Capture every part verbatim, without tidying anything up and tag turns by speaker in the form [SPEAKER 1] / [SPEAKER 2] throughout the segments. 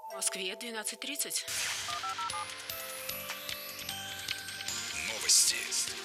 [SPEAKER 1] В Москве двенадцать тридцать.
[SPEAKER 2] Новости.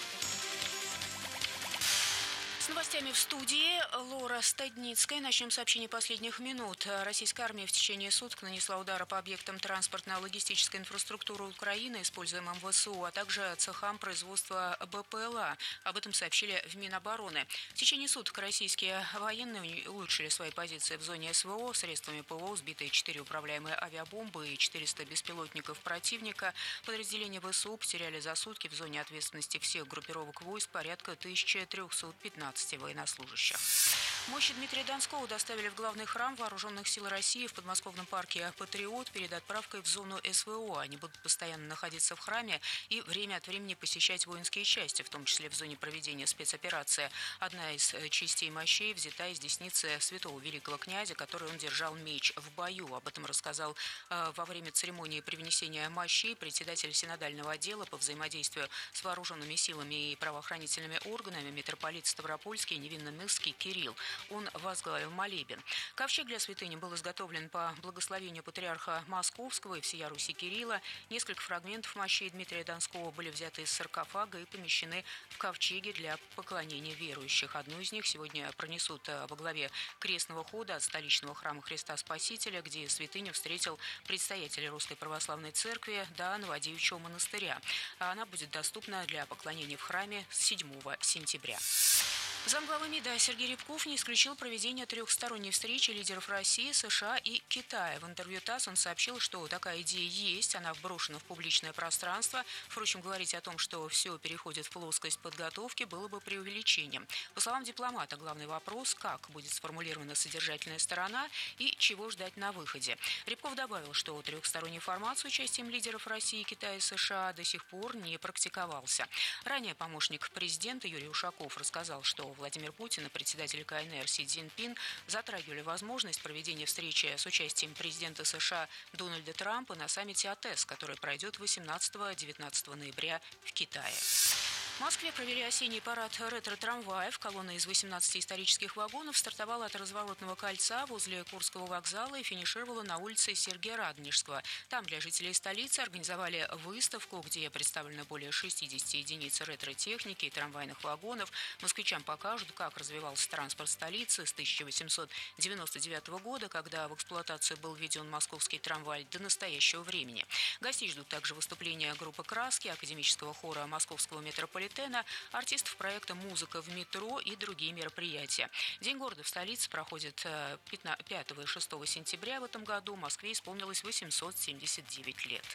[SPEAKER 1] С новостями в студии Лора Стадницкая. Начнем с сообщений последних минут. Российская армия в течение суток нанесла удары по объектам транспортно-логистической инфраструктуры Украины, используемым ВСУ, а также цехам производства БПЛА. Об этом сообщили в Минобороны. В течение суток российские военные улучшили свои позиции в зоне СВО. Средствами ПВО сбиты четыре управляемые авиабомбы и четыреста беспилотников противника. Подразделения ВСУ потеряли за сутки в зоне ответственности всех группировок войск порядка тысяча триста пятнадцать военнослужащих. Мощи Дмитрия Донского доставили в главный храм Вооруженных сил России в подмосковном парке «Патриот» перед отправкой в зону СВО. Они будут постоянно находиться в храме и время от времени посещать воинские части, в том числе в зоне проведения спецоперации. Одна из частей мощей взята из десницы святого великого князя, которой он держал меч в бою. Об этом рассказал э, во время церемонии привнесения мощей председатель синодального отдела по взаимодействию с вооруженными силами и правоохранительными органами митрополит Ставропольский Невинномысский Кирилл. Он возглавил молебен. Ковчег для святыни был изготовлен по благословению патриарха Московского и всея Руси Кирилла. Несколько фрагментов мощей Дмитрия Донского были взяты из саркофага и помещены в ковчеге для поклонения верующих. Одну из них сегодня пронесут во главе крестного хода от столичного храма Христа Спасителя, где святыню встретил предстоятель Русской Православной Церкви до Новодевичьего монастыря. Она будет доступна для поклонения в храме с седьмого сентября. Замглавы МИДа Сергей Рябков не исключил проведение трехсторонней встречи лидеров России, США и Китая. В интервью ТАСС он сообщил, что такая идея есть, она вброшена в публичное пространство. Впрочем, говорить о том, что все переходит в плоскость подготовки, было бы преувеличением. По словам дипломата, главный вопрос – как будет сформулирована содержательная сторона и чего ждать на выходе. Рябков добавил, что трехсторонний формат с участием лидеров России, Китая и США до сих пор не практиковался. Ранее помощник президента Юрий Ушаков рассказал, что Владимир Путин и председатель КНР Си Цзиньпин затрагивали возможность проведения встречи с участием президента США Дональда Трампа на саммите АТЭС, который пройдет восемнадцатого-девятнадцатого ноября в Китае. В Москве провели осенний парад ретро-трамваев. Колонна из восемнадцати исторических вагонов стартовала от разворотного кольца возле Курского вокзала и финишировала на улице Сергия Радонежского. Там для жителей столицы организовали выставку, где представлено более шестидесяти единиц ретро-техники и трамвайных вагонов. Москвичам покажут, как развивался транспорт столицы с тысяча восемьсот девяносто девятого года, когда в эксплуатацию был введен московский трамвай, до настоящего времени. Гостей ждут также выступления группы «Краски», академического хора московского метрополитена, артистов проекта «Музыка в метро» и другие мероприятия. День города в столице проходит пятого и шестого сентября в этом году. Москве исполнилось восемьсот семьдесят девять лет.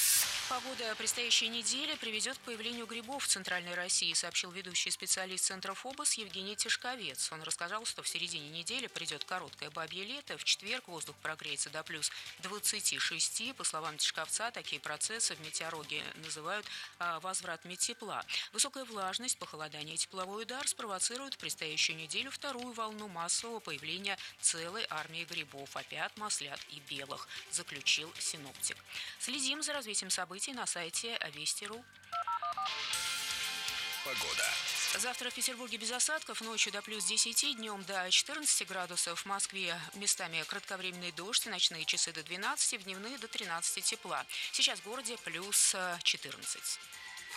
[SPEAKER 1] Погода предстоящей недели приведет к появлению грибов в Центральной России, сообщил ведущий специалист Центра ФОБОС Евгений Тишковец. Он рассказал, что в середине недели придет короткое бабье лето. В четверг воздух прогреется до плюс двадцати шести. По словам Тишковца, такие процессы в метеорологии называют а, возвратами тепла. Высокая влажность, похолодание и тепловой удар спровоцируют в предстоящую неделю вторую волну массового появления целой армии грибов, опят, маслят и белых, заключил синоптик. Следим за развитием событий на сайте Вести точка ру.
[SPEAKER 2] Погода.
[SPEAKER 1] Завтра в Петербурге без осадков, ночью до плюс десяти, днем до четырнадцати градусов. В Москве местами кратковременный дождь, ночные часы до двенадцати, в дневные до тринадцати тепла. Сейчас в городе плюс четырнадцать.